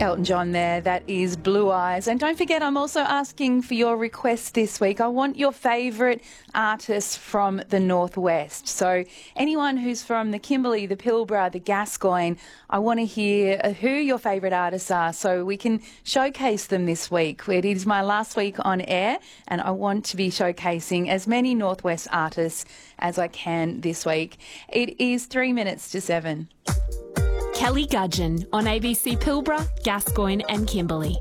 Elton John there, that is Blue Eyes. And don't forget, I'm also asking for your requests this week. I want your favourite artists from the Northwest. So anyone who's from the Kimberley, the Pilbara, the Gascoyne, I want to hear who your favourite artists are so we can showcase them this week. It is my last week on air and I want to be showcasing as many Northwest artists as I can this week. It is 3 minutes to 7. Kelly Gudgeon on ABC Pilbara, Gascoyne and Kimberley.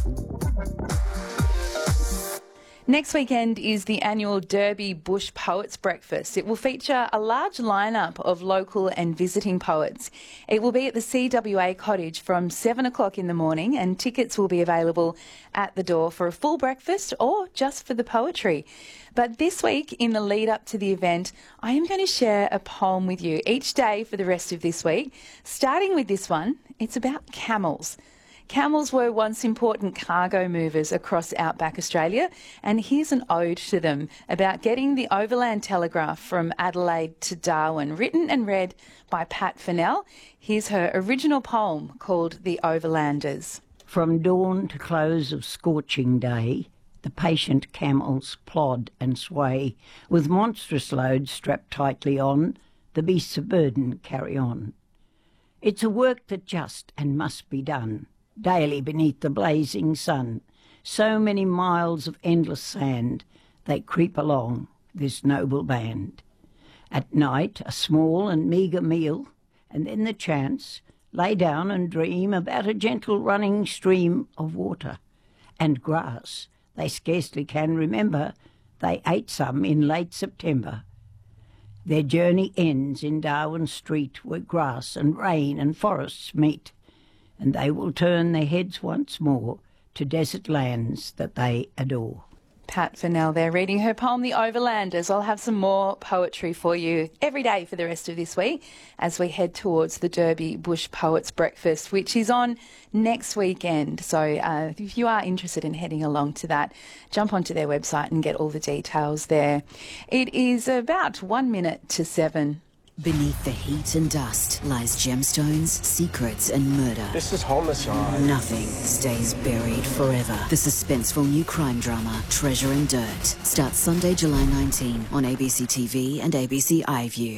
Next weekend is the annual Derby Bush Poets Breakfast. It will feature a large lineup of local and visiting poets. It will be at the CWA Cottage from 7 o'clock in the morning, and tickets will be available at the door for a full breakfast or just for the poetry. But this week, in the lead up to the event, I am going to share a poem with you each day for the rest of this week. Starting with this one, it's about camels. Camels were once important cargo movers across outback Australia, and here's an ode to them about getting the overland telegraph from Adelaide to Darwin, written and read by Pat Fennell. Here's her original poem called The Overlanders. From dawn to close of scorching day, the patient camels plod and sway, with monstrous loads strapped tightly on, the beasts of burden carry on. It's a work that just and must be done, daily beneath the blazing sun. So many miles of endless sand, they creep along, this noble band. At night, a small and meagre meal, and then the chance, lay down and dream about a gentle running stream of water and grass. They scarcely can remember they ate some in late September. Their journey ends in Darwin Street, where grass and rain and forests meet, and they will turn their heads once more to desert lands that they adore. Pat Fennell there reading her poem, The Overlanders. I'll have some more poetry for you every day for the rest of this week as we head towards the Derby Bush Poets Breakfast, which is on next weekend. So if you are interested in heading along to that, jump onto their website and get all the details there. It is about 1 minute to 7. Beneath the heat and dust lies gemstones, secrets and murder. This is homicide. Nothing stays buried forever. The suspenseful new crime drama, Treasure and Dirt, starts Sunday, July 19 on ABC TV and ABC iView.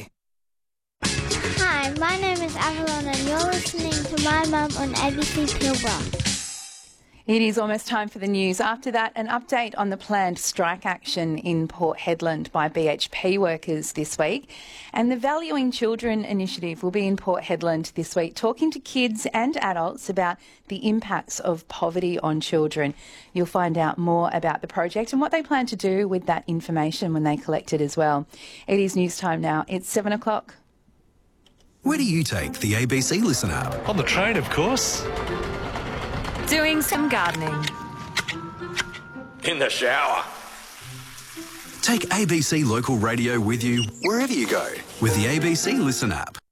Hi, my name is Avalon and you're listening to My Mum on ABC Pilbara. It is almost time for the news. After that, an update on the planned strike action in Port Hedland by BHP workers this week. And the Valuing Children initiative will be in Port Hedland this week, talking to kids and adults about the impacts of poverty on children. You'll find out more about the project and what they plan to do with that information when they collect it as well. It is news time now. It's 7 o'clock. Where do you take the ABC Listen app? On the train, of course. Doing some gardening. In the shower. Take ABC Local Radio with you wherever you go with the ABC Listen app.